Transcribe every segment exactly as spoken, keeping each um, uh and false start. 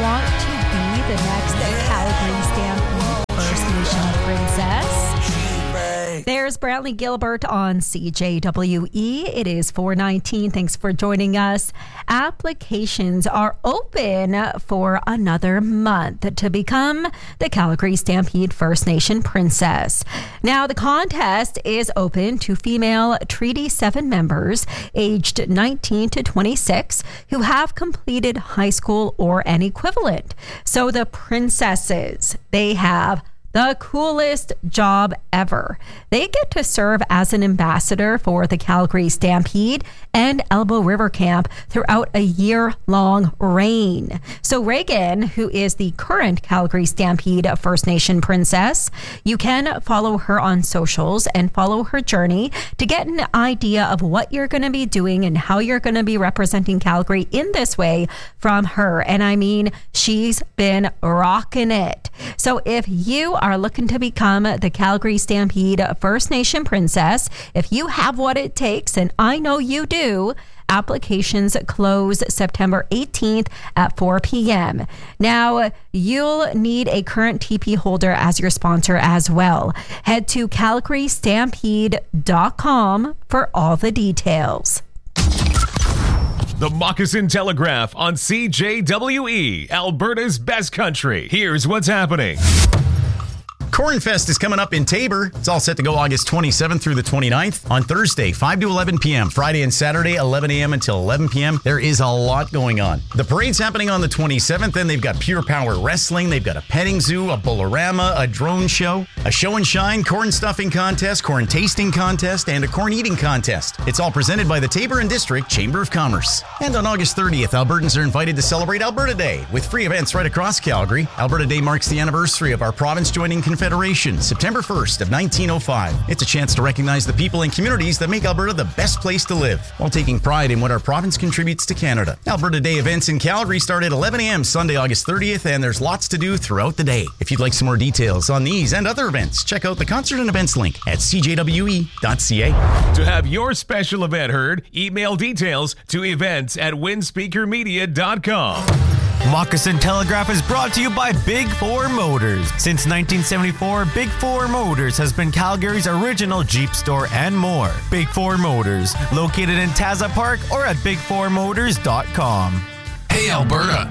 want to be the next Calgary Stampede First Nation Princess? There's Brantley Gilbert on C J W E. It is four nineteen. Thanks for joining us. Applications are open for another month to become the Calgary Stampede First Nation Princess. Now, the contest is open to female Treaty seven members aged nineteen to twenty-six who have completed high school or an equivalent. So the princesses, they have the coolest job ever. They get to serve as an ambassador for the Calgary Stampede and Elbow River Camp throughout a year-long reign. So Reagan, who is the current Calgary Stampede First Nation Princess, you can follow her on socials and follow her journey to get an idea of what you're going to be doing and how you're going to be representing Calgary in this way from her. And I mean, she's been rocking it. So if you are looking to become the Calgary Stampede First Nation Princess, if you have what it takes, and I know you do, applications close September eighteenth at four p.m. Now, you'll need a current T P holder as your sponsor as well. Head to calgary stampede dot com for all the details. The Moccasin Telegraph on C J W E, Alberta's best country. Here's what's happening. Cornfest is coming up in Taber. It's all set to go August twenty-seventh through the twenty-ninth. On Thursday, five to eleven p.m. Friday and Saturday, eleven a.m. until eleven p.m. There is a lot going on. The parade's happening on the twenty-seventh. Then they've got Pure Power Wrestling. They've got a petting zoo, a Bolorama, a drone show, a show and shine, corn stuffing contest, corn tasting contest, and a corn eating contest. It's all presented by the Taber and District Chamber of Commerce. And on August thirtieth, Albertans are invited to celebrate Alberta Day with free events right across Calgary. Alberta Day marks the anniversary of our province joining Confederation, September first of nineteen oh five. It's a chance to recognize the people and communities that make Alberta the best place to live, while taking pride in what our province contributes to Canada. Alberta Day events in Calgary start at eleven a.m. Sunday, August thirtieth, and there's lots to do throughout the day. If you'd like some more details on these and other events, check out the concert and events link at c j w e dot c a. To have your special event heard, email details to events at winspeaker media dot com. Moccasin Telegraph is brought to you by Big Four Motors. Since nineteen seventy-four, Big Four Motors has been Calgary's original Jeep store and more. Big Four Motors, located in Taza Park or at big four motors dot com. Hey, Alberta.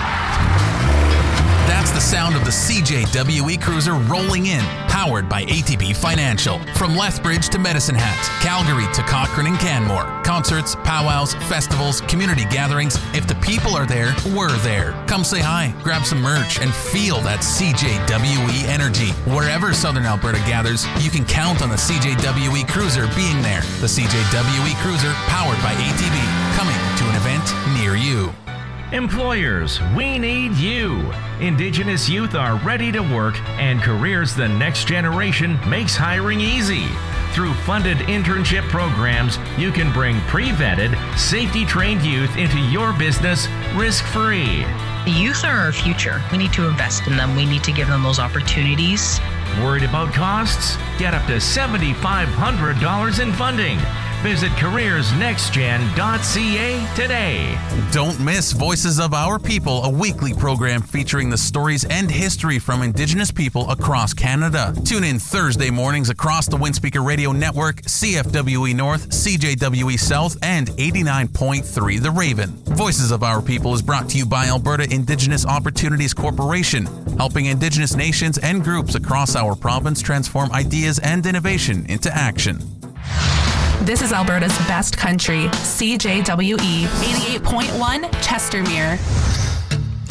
That's the sound of the C J W E Cruiser rolling in, powered by A T B Financial. From Lethbridge to Medicine Hat, Calgary to Cochrane and Canmore. Concerts, powwows, festivals, community gatherings. If the people are there, we're there. Come say hi, grab some merch, and feel that C J W E energy. Wherever Southern Alberta gathers, you can count on the C J W E Cruiser being there. The C J W E Cruiser, powered by A T B, coming to an event near you. Employers, we need you. Indigenous youth are ready to work, and Careers the Next Generation makes hiring easy. Through funded internship programs, you can bring pre-vetted, safety-trained youth into your business risk-free. The youth are our future. We need to invest in them. We need to give them those opportunities. Worried about costs? Get up to seven thousand five hundred dollars in funding. Visit careers next gen dot c a today. Don't miss Voices of Our People, a weekly program featuring the stories and history from Indigenous people across Canada. Tune in Thursday mornings across the Windspeaker Radio Network, C F W E North, C J W E South, and eighty-nine point three The Raven. Voices of Our People is brought to you by Alberta Indigenous Opportunities Corporation, helping Indigenous nations and groups across our province transform ideas and innovation into action. This is Alberta's best country, C J W E eighty-eight point one Chestermere.